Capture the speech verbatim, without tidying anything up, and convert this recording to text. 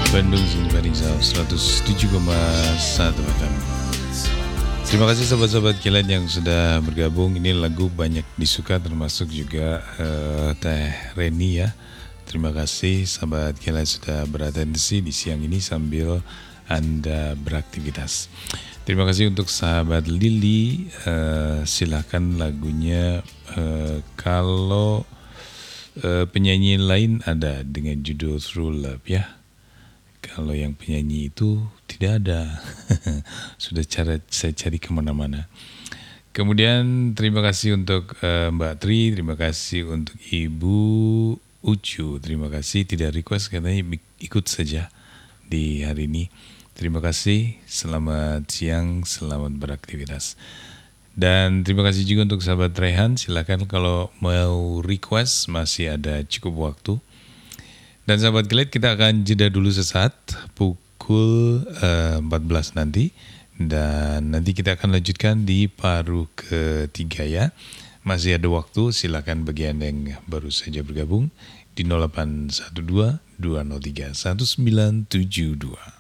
Bandung Simparing seratus tujuh koma satu F M. Terima kasih sahabat-sahabat kalian yang sudah bergabung. Ini lagu banyak disuka, termasuk juga uh, Teh Reni ya. Terima kasih sahabat kalian sudah beratensi di siang ini sambil Anda beraktivitas. Terima kasih untuk sahabat Lili. Uh, silahkan lagunya uh, kalau uh, penyanyi lain ada dengan judul True Love ya. Kalau yang penyanyi itu tidak ada. Sudah cara saya cari kemana-mana. Kemudian terima kasih untuk uh, Mbak Tri. Terima kasih untuk Ibu Ucu. Terima kasih, tidak request katanya ikut saja di hari ini. Terima kasih, selamat siang, selamat beraktivitas. Dan terima kasih juga untuk sahabat Rehan. Silakan kalau mau request masih ada cukup waktu. Dan sahabat Glad, kita akan jeda dulu sesaat pukul uh, empat belas nanti. Dan nanti kita akan lanjutkan di paruh ketiga ya. Masih ada waktu, silakan bagi Anda yang baru saja bergabung di nol delapan satu dua dua nol tiga satu sembilan tujuh dua.